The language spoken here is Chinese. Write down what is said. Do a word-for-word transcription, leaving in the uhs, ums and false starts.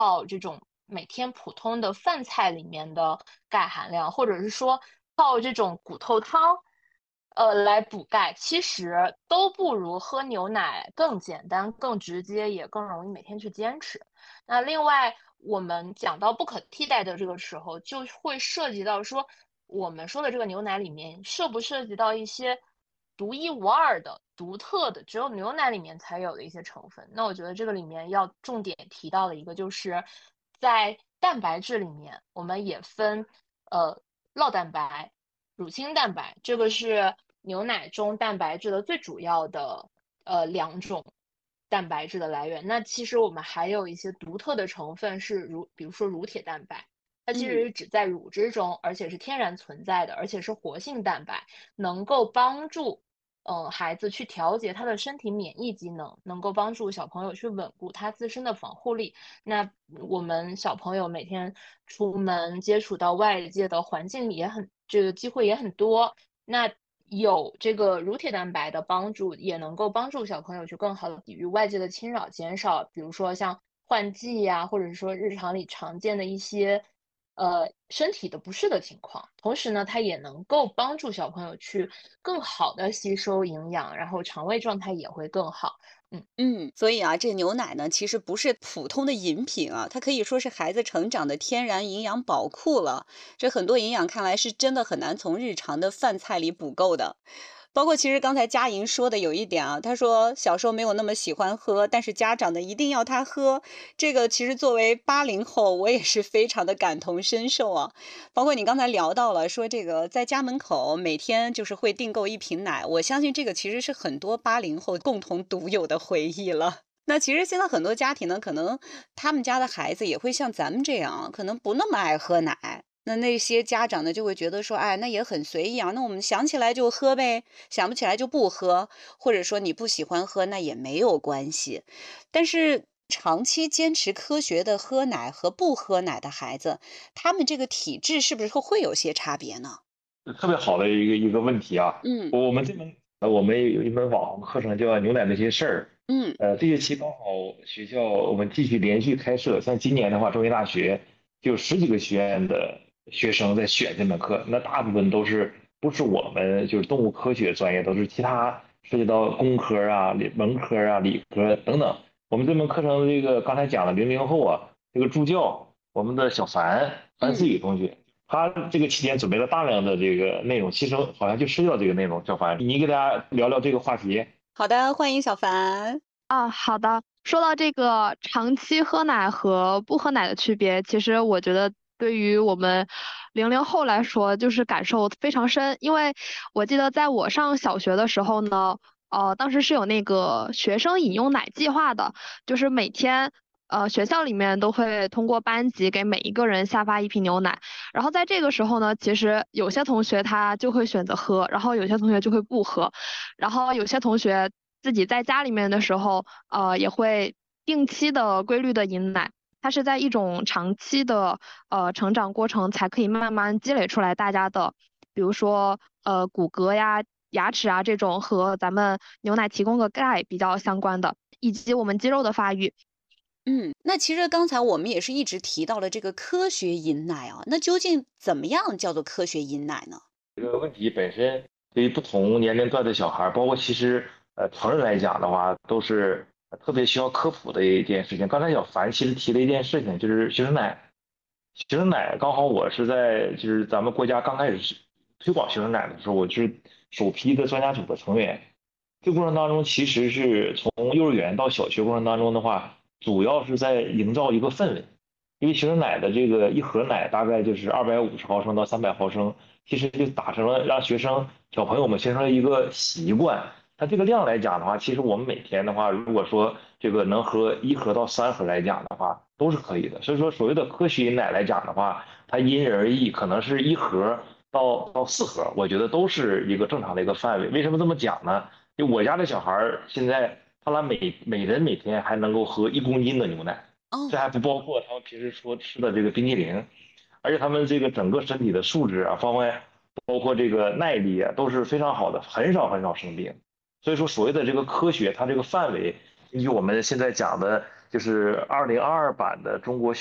靠这种每天普通的饭菜里面的钙含量，或者是说靠这种骨头汤，呃，来补钙，其实都不如喝牛奶更简单、更直接，也更容易每天去坚持。那另外，我们讲到不可替代的这个时候，就会涉及到说，我们说的这个牛奶里面涉不涉及到一些独一无二的、独特的，只有牛奶里面才有的一些成分。那我觉得这个里面要重点提到的一个，就是在蛋白质里面，我们也分呃酪蛋白、乳清蛋白，这个是牛奶中蛋白质的最主要的呃两种蛋白质的来源。那其实我们还有一些独特的成分是乳，比如说乳铁蛋白，它其实嗯。 是只在乳汁中，而且是天然存在的，而且是活性蛋白，能够帮助呃孩子去调节他的身体免疫机能，能够帮助小朋友去稳固他自身的防护力。那我们小朋友每天出门接触到外界的环境也很，这个机会也很多。那有这个乳铁蛋白的帮助，也能够帮助小朋友去更好的抵御外界的侵扰，减少比如说像换季呀、或者是说日常里常见的一些呃身体的不适的情况。同时呢，它也能够帮助小朋友去更好的吸收营养，然后肠胃状态也会更好。嗯。 嗯，所以啊，这牛奶呢，其实不是普通的饮品啊，它可以说是孩子成长的天然营养宝库了。这很多营养看来是真的很难从日常的饭菜里补够的。包括其实刚才佳莹说的有一点啊，她说小时候没有那么喜欢喝，但是家长呢一定要她喝。这个其实作为八零后，我也是非常的感同身受啊。包括你刚才聊到了说这个在家门口每天就是会订购一瓶奶，我相信这个其实是很多八零后共同独有的回忆了。那其实现在很多家庭呢，可能他们家的孩子也会像咱们这样，可能不那么爱喝奶。那那些家长呢，就会觉得说，哎，那也很随意啊，那我们想起来就喝呗，想不起来就不喝，或者说你不喜欢喝，那也没有关系。但是长期坚持科学的喝奶和不喝奶的孩子，他们这个体质是不是会会有些差别呢？ 特别好的一个一个问题啊。 嗯我我们这门呃，我们有一门网红课程叫《牛奶那些事儿》。 嗯呃，这学期刚好学校我们继续连续开设，像今年的话，中医大学就有十几个学院的学生在选这门课，那大部分都是不是我们就是动物科学专业，都是其他涉及到工科啊、理文科啊、理科等等。我们这门课程这个刚才讲的零零后啊，这个助教，我们的小樊樊思嗯。 雨同学。他这个期间准备了大量的这个内容，其实好像就涉及到这个内容。小凡，你给大家聊聊这个话题。 好的，欢迎小凡。 啊，好的。说到这个长期喝奶和不喝奶的区别，其实我觉得对于我们零零后来说，就是感受非常深。因为我记得在我上小学的时候呢，呃，当时是有那个学生饮用奶计划的，就是每天。呃，学校里面都会通过班级给每一个人下发一瓶牛奶，然后在这个时候呢，其实有些同学他就会选择喝，然后有些同学就会不喝。然后有些同学自己在家里面的时候，呃，也会定期的、规律的饮奶。它是在一种长期的呃成长过程，才可以慢慢积累出来大家的，比如说呃骨骼呀、牙齿啊这种和咱们牛奶提供的钙比较相关的，以及我们肌肉的发育。 嗯，那其实刚才我们也是一直提到了这个科学饮奶啊，那究竟怎么样叫做科学饮奶呢？ 这个问题本身对于不同年龄段的小孩包括其实呃成人来讲的话，都是特别需要科普的一件事情。刚才小凡其实提了一件事情，就是学生奶。学生奶刚好我是在就是咱们国家刚开始推广学生奶的时候，我是首批的专家组的成员。这个过程当中，其实是从幼儿园到小学过程当中的话，主要是在营造一个氛围。因为学生奶的这个一盒奶大概就是二百五十毫升到三百毫升，其实就打成了让学生小朋友们形成了一个习惯。它这个量来讲的话，其实我们每天的话，如果说这个能喝一盒到三盒来讲的话，都是可以的。所以说，所谓的科学饮奶来讲的话，它因人而异，可能是一盒到到四盒，我觉得都是一个正常的一个范围。为什么这么讲呢？就我家的小孩儿现在，他俩每每人每天还能够喝一公斤的牛奶。这哦。 还不包括他们平时说吃的这个冰淇淋，而且他们这个整个身体的素质啊方面，包括这个耐力啊，都是非常好的，很少很少生病。所以说，所谓的这个科学，它这个范围，根据我们现在讲的就是二零二二版的中国